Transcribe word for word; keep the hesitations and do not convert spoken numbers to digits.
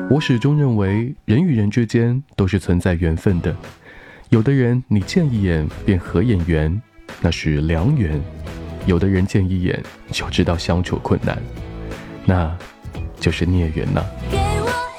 我始终认为人与人之间都是存在缘分的，有的人你见一眼便合眼缘，那是良缘；有的人见一眼就知道相处困难，那就是孽缘呐、啊。